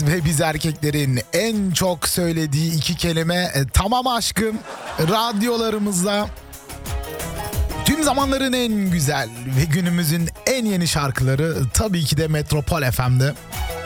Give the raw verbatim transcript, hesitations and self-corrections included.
kız ve biz erkeklerin en çok söylediği iki kelime e, tamam aşkım radyolarımızda. Tüm zamanların en güzel ve günümüzün en yeni şarkıları tabii ki de Metropol F M'de.